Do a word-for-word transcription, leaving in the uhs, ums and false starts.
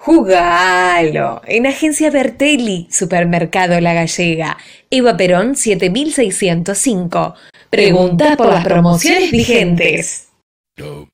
Jugalo. En Agencia Bertelli, Supermercado La Gallega, Eva Perón siete mil seiscientos cinco. Pregunta por las promociones vigentes.